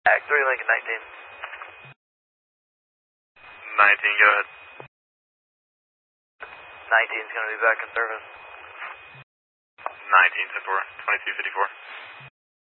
Act 3 Lincoln 19, go ahead. 19's going to be back in service. 19, 10-4, 2254.